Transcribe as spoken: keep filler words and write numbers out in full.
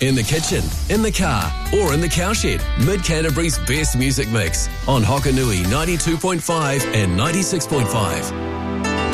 in the kitchen, in the car, or in the cowshed. Mid-Canterbury's best music mix on Hokanui ninety-two point five and ninety-six point five.